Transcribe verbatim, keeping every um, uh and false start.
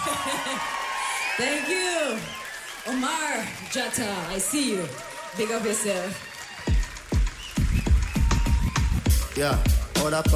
Thank you. Omar Jata, I see you. Big up yourself. Yeah, hold up.